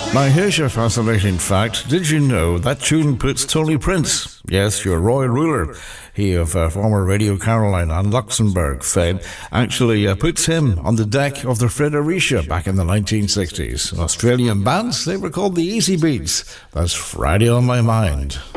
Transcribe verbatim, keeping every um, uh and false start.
Now here's your fascinating fact. Did you know that tune puts Tony Prince, yes, your royal ruler, he of uh, former Radio Caroline and Luxembourg fame, actually uh, puts him on the deck of the Fredericia back in the nineteen sixties. Australian bands, they were called the Easy Beats. That's Friday on My Mind.